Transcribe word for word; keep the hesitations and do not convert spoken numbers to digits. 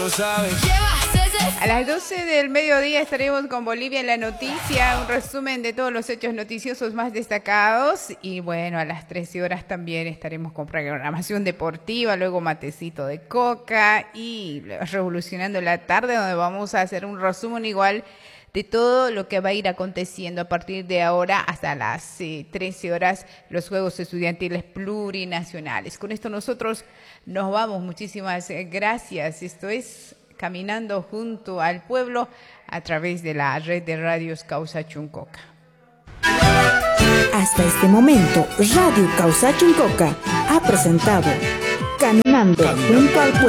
A las doce del mediodía estaremos con Bolivia en la noticia, un resumen de todos los hechos noticiosos más destacados. Y bueno, a las trece horas también estaremos con programación deportiva, luego matecito de coca y revolucionando la tarde, donde vamos a hacer un resumen igual de todo lo que va a ir aconteciendo a partir de ahora hasta las eh, trece horas, los Juegos Estudiantiles Plurinacionales. Con esto nosotros nos vamos. Muchísimas gracias. Esto es Caminando junto al pueblo a través de la red de radios Causa Chuncoca. Hasta este momento, Radio Causa Chuncoca ha presentado Caminando junto al pueblo.